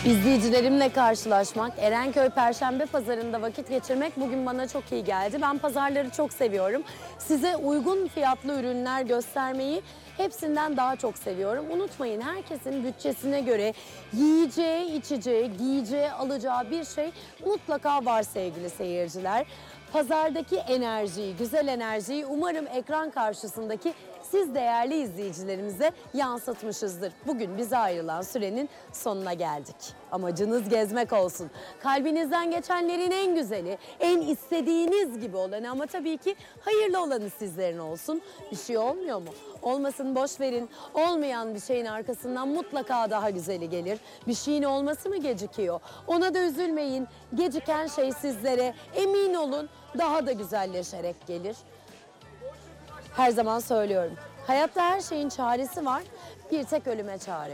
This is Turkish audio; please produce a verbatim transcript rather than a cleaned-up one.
İzleyicilerimle karşılaşmak, Erenköy Perşembe Pazarı'nda vakit geçirmek bugün bana çok iyi geldi. Ben pazarları çok seviyorum. Size uygun fiyatlı ürünler göstermeyi hepsinden daha çok seviyorum. Unutmayın, herkesin bütçesine göre yiyeceği, içeceği, giyeceği, alacağı bir şey mutlaka var sevgili seyirciler. Pazardaki enerjiyi, güzel enerjiyi umarım ekran karşısındaki siz değerli izleyicilerimize yansıtmışızdır. Bugün bize ayrılan sürenin sonuna geldik. Amacınız gezmek olsun. Kalbinizden geçenlerin en güzeli, en istediğiniz gibi olanı, ama tabii ki hayırlı olanı sizlerin olsun. Bir şey olmuyor mu? Olmasın, boş verin. Olmayan bir şeyin arkasından mutlaka daha güzeli gelir. Bir şeyin olması mı gecikiyor? Ona da üzülmeyin. Geciken şey sizlere, emin olun, daha da güzelleşerek gelir. Her zaman söylüyorum. Hayatta her şeyin çaresi var. Bir tek ölüme çare.